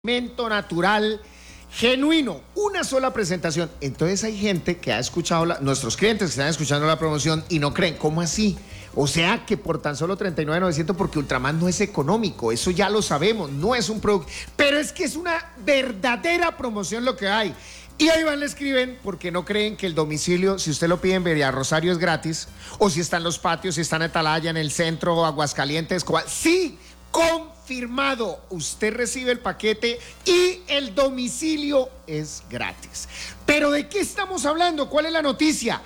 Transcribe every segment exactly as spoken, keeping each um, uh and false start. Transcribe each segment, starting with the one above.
Alimento natural genuino, una sola presentación. Entonces hay gente que ha escuchado, la, nuestros clientes que están escuchando la promoción y no creen, ¿cómo así? O sea que por tan solo treinta y nueve mil novecientos, porque Ultraman no es económico, eso ya lo sabemos, no es un producto, pero es que es una verdadera promoción lo que hay. Y ahí van, le escriben, porque no creen que el domicilio, si usted lo pide en Villa Rosario, es gratis, o si está en los patios, si está en Atalaya, en el centro, Aguascalientes, sí, confirmado, usted recibe el paquete y el domicilio es gratis. Pero ¿de qué estamos hablando? ¿Cuál es la noticia?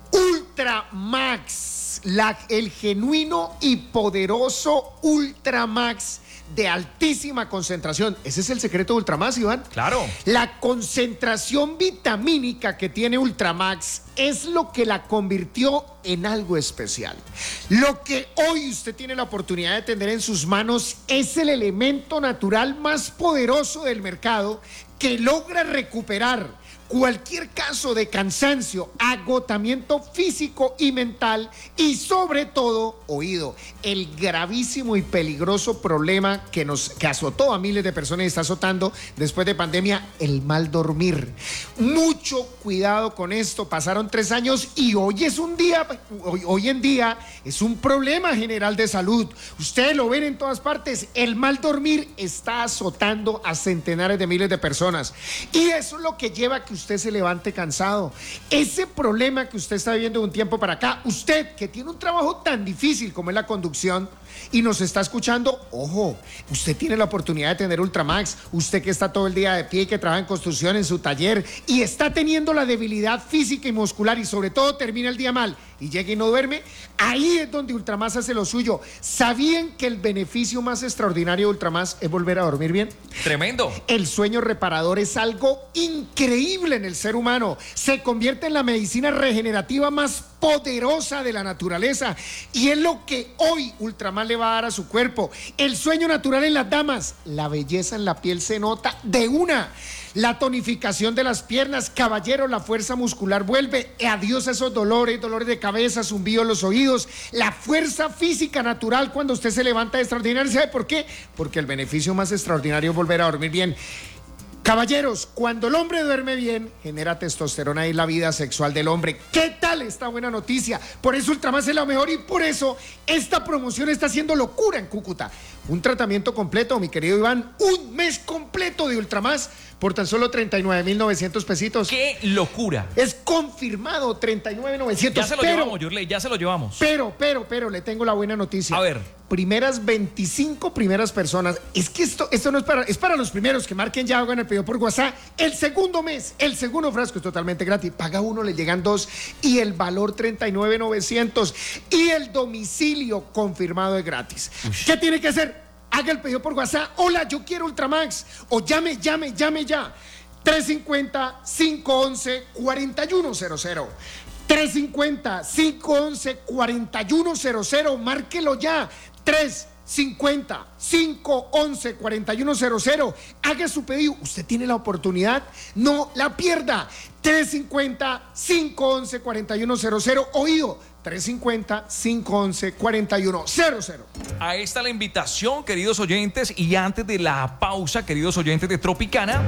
Ultramax, la, el genuino y poderoso Ultramax de altísima concentración. Ese es el secreto de Ultramax, Iván. Claro. La concentración vitamínica que tiene Ultramax es lo que la convirtió en algo especial. Lo que hoy usted tiene la oportunidad de tener en sus manos es el elemento natural más poderoso del mercado que logra recuperar cualquier caso de cansancio, agotamiento físico y mental y sobre todo, oído, el gravísimo y peligroso problema que nos que azotó a miles de personas y está azotando después de pandemia, el mal dormir. Mucho cuidado con esto, pasaron tres años y hoy es un día, hoy, hoy en día es un problema general de salud. Ustedes lo ven en todas partes, el mal dormir está azotando a centenares de miles de personas y eso es lo que lleva a que usted se levante cansado. Ese problema que usted está viviendo de un tiempo para acá, usted que tiene un trabajo tan difícil como es la conducción y nos está escuchando, ojo, usted tiene la oportunidad de tener Ultramax, usted que está todo el día de pie y que trabaja en construcción en su taller y está teniendo la debilidad física y muscular y sobre todo termina el día mal y llega y no duerme, ahí es donde Ultramax hace lo suyo. ¿Sabían que el beneficio más extraordinario de Ultramax es volver a dormir bien? Tremendo. El sueño reparador es algo increíble en el ser humano. Se convierte en la medicina regenerativa más poderosa de la naturaleza y es lo que hoy Ultramax le va a dar a su cuerpo. El sueño natural en las damas, la belleza en la piel se nota de una. La tonificación de las piernas, caballero, la fuerza muscular vuelve, adiós a esos dolores, dolores de cabeza, zumbido en los oídos, la fuerza física natural cuando usted se levanta de extraordinario. ¿Sabe por qué? Porque el beneficio más extraordinario es volver a dormir bien. Caballeros, cuando el hombre duerme bien, genera testosterona y la vida sexual del hombre. ¿Qué tal esta buena noticia? Por eso Ultramax es la mejor y por eso esta promoción está haciendo locura en Cúcuta. Un tratamiento completo, mi querido Iván, un mes completo de Ultramax por tan solo treinta y nueve mil novecientos pesitos. ¡Qué locura! Es confirmado, treinta y nueve mil novecientos. Ya se lo pero, llevamos, Yurley, ya se lo llevamos. Pero, pero, pero, le tengo la buena noticia. A ver. Primeras veinticinco primeras personas. Es que esto, esto no es para, es para los primeros que marquen ya, hagan el pedido por WhatsApp. El segundo mes, el segundo frasco es totalmente gratis. Paga uno, le llegan dos y el valor treinta y nueve mil novecientos y el domicilio confirmado es gratis. Ush. ¿Qué tiene que hacer? Haga el pedido por WhatsApp. Hola, yo quiero Ultramax. O llame, llame, llame ya. tres cinco cero, cinco once, cuarenta y uno cero cero. tres cinco cero, cinco once, cuarenta y uno cero cero. Márquelo ya. tres cinco cero, cinco once, cuarenta y uno cero cero. Haga su pedido. Usted tiene la oportunidad. No la pierda. tres cinco cero, cinco once, cuarenta y uno cero cero. Oído. tres cinco cero, cinco once, cuarenta y uno cero cero. Ahí está la invitación, queridos oyentes. Y antes de la pausa, queridos oyentes de Tropicana,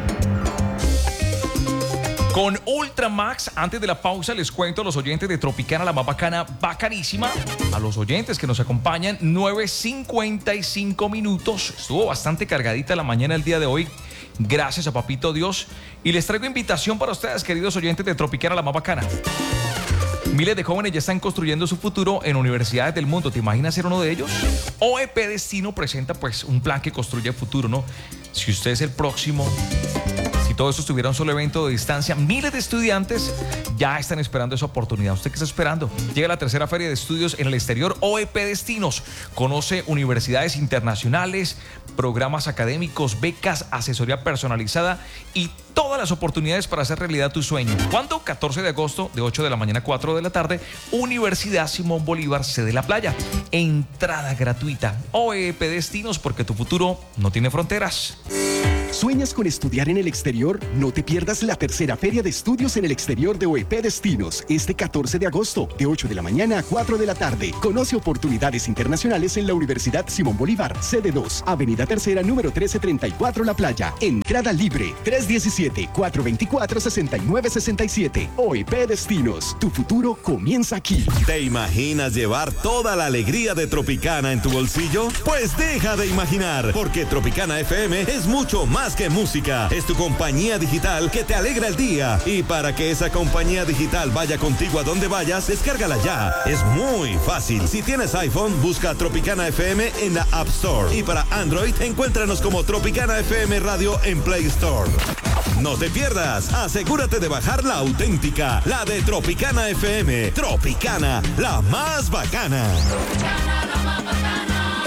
con Ultramax, antes de la pausa, les cuento a los oyentes de Tropicana, la más bacana, bacanísima. A los oyentes que nos acompañan, nueve cincuenta y cinco minutos. Estuvo bastante cargadita la mañana el día de hoy. Gracias a Papito Dios. Y les traigo invitación para ustedes, queridos oyentes de Tropicana, la más bacana. Miles de jóvenes ya están construyendo su futuro en universidades del mundo. ¿Te imaginas ser uno de ellos? O E P Destino presenta pues un plan que construye el futuro, ¿no? Si usted es el próximo, si todo esto estuviera un solo evento de distancia, miles de estudiantes ya están esperando esa oportunidad. ¿Usted qué está esperando? Llega la tercera feria de estudios en el exterior O E P Destinos. Conoce universidades internacionales, programas académicos, becas, asesoría personalizada y todas las oportunidades para hacer realidad tu sueño. ¿Cuándo? catorce de agosto, de ocho de la mañana a cuatro de la tarde, Universidad Simón Bolívar, sede La Playa. Entrada gratuita. O E P Destinos, porque tu futuro no tiene fronteras. ¿Sueñas con estudiar en el exterior? No te pierdas la tercera Feria de Estudios en el Exterior de O E P Destinos, este catorce de agosto, de ocho de la mañana a cuatro de la tarde. Conoce oportunidades internacionales en la Universidad Simón Bolívar, sede dos, Avenida Tercera, número trece treinta y cuatro, La Playa. Entrada libre, tres uno siete, cuatro dos cuatro, seis nueve seis siete. O E P Destinos, tu futuro comienza aquí. ¿Te imaginas llevar toda la alegría de Tropicana en tu bolsillo? Pues deja de imaginar, porque Tropicana F M es mucho más que música. Es tu compañía digital que te alegra el día. Y para que esa compañía digital vaya contigo a donde vayas, descárgala ya. Es muy fácil. Si tienes iPhone, busca Tropicana F M en la App Store. Y para Android, encuéntranos como Tropicana F M Radio en Play Store. No te pierdas. Asegúrate de bajar la auténtica, la de Tropicana F M. Tropicana, la más bacana. Tropicana, la más bacana.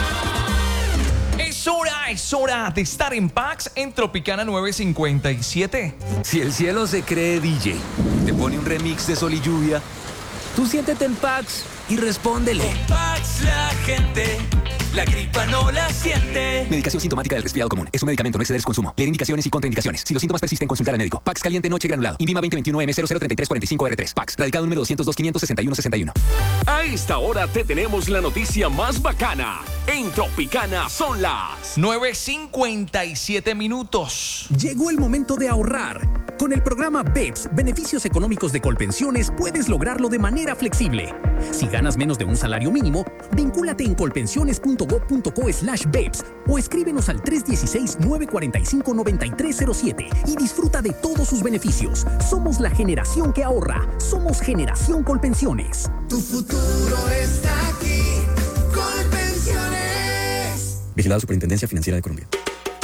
Es hora, es hora de estar en Pax en Tropicana nueve cincuenta y siete. Si el cielo se cree D J, te pone un remix de Sol y Lluvia, tú siéntete en Pax y respóndele. En Pax la gente, la gripa no la siente. Medicación sintomática del resfriado común. Es un medicamento, no exceder su consumo. Leer indicaciones y contraindicaciones. Si los síntomas persisten, consultar al médico. Pax caliente noche granulado. Invima veinte veintiuno M cero cero treinta y tres cuarenta y cinco R tres. Pax. Radicado número doscientos dos, quinientos sesenta y uno, sesenta y uno. A esta hora te tenemos la noticia más bacana. En Tropicana son las nueve cincuenta y siete minutos. Llegó el momento de ahorrar. Con el programa B E P S, Beneficios Económicos de Colpensiones, puedes lograrlo de manera flexible. Si ganas menos de un salario mínimo, vincúlate en colpensiones punto gob punto co slash B E P S o escríbenos al tres uno seis, nueve cuatro cinco, nueve tres cero siete y disfruta de todos sus beneficios. Somos la generación que ahorra. Somos Generación Colpensiones. Tu futuro está aquí. Colpensiones. Vigilado Superintendencia Financiera de Colombia.